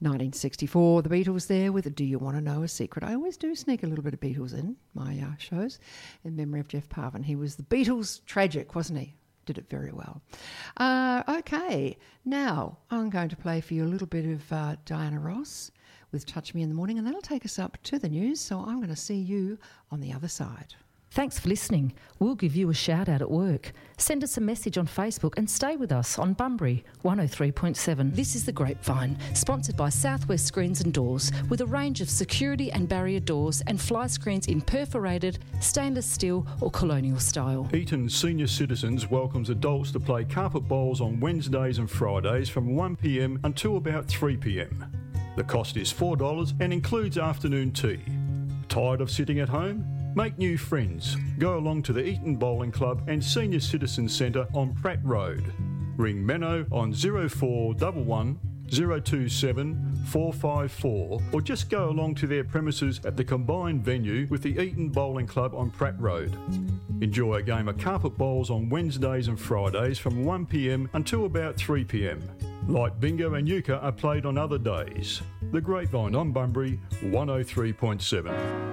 1964, the Beatles there with a Do You Want to Know a Secret? I always do sneak a little bit of Beatles in my shows in memory of Jeff Parvin. He was the Beatles tragic, wasn't he? Did it very well. Okay, now I'm going to play for you a little bit of Diana Ross with Touch Me in the Morning, and that'll take us up to the news, so I'm going to see you on the other side. Thanks for listening. We'll give you a shout out at work. Send us a message on Facebook and stay with us on Bunbury 103.7. This is The Grapevine, sponsored by Southwest Screens and Doors, with a range of security and barrier doors and fly screens in perforated, stainless steel or colonial style. Eaton Senior Citizens welcomes adults to play carpet bowls on Wednesdays and Fridays from 1pm until about 3pm. The cost is $4 and includes afternoon tea. Tired of sitting at home? Make new friends. Go along to the Eaton Bowling Club and Senior Citizens Centre on Pratt Road. Ring Menno on 0411 027 454 or just go along to their premises at the combined venue with the Eaton Bowling Club on Pratt Road. Enjoy a game of carpet bowls on Wednesdays and Fridays from 1pm until about 3pm. Light bingo and euchre are played on other days. The Grapevine on Bunbury 103.7.